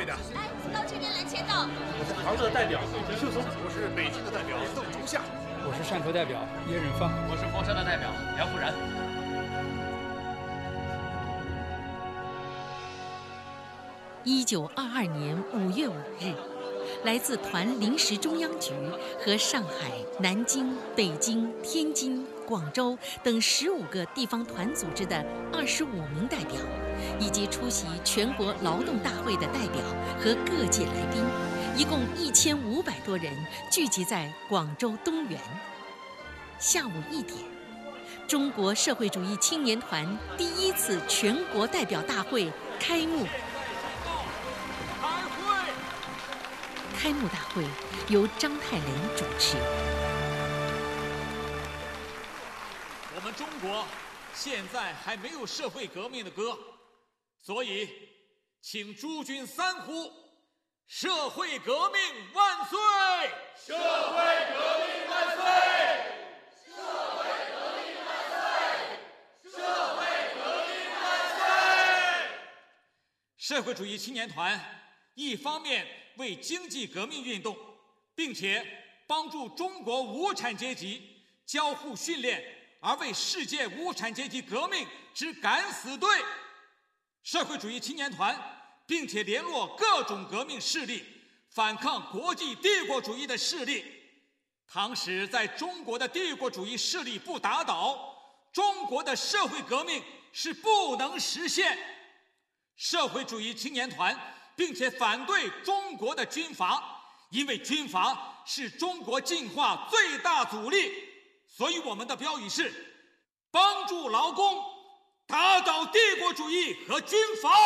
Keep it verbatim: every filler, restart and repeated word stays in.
的。 来，到这边来签到。 我是杭州的代表李秀松， 我是北京的代表邓中夏， 我是汕头代表叶润芳， 我是佛山的代表梁富然。 一九二二年五月五日，来自团临时中央局和上海、南京、北京、天津、广州等十五个地方团组织的二十五名代表，以及出席全国劳动大会的代表和各界来宾，一共一千五百多人聚集在广州东园。下午一点，中国社会主义青年团第一次全国代表大会开幕。开幕大会由张太雷主持。 我们中国现在还没有社会革命的歌，所以请诸君三呼：社会革命万岁！ 社会革命万岁！社会革命万岁！社会革命万岁！ 社会主义青年团一方面为经济革命运动，并且帮助中国无产阶级交互训练而为世界无产阶级革命之敢死队。社会主义青年团并且联络各种革命势力，反抗国际帝国主义的势力。倘使在中国的帝国主义势力不打倒，中国的社会革命是不能实现。社会主义青年团并且反对中国的军阀，因为军阀是中国进化最大阻力，所以我们的标语是：帮助劳工打倒帝国主义和军阀。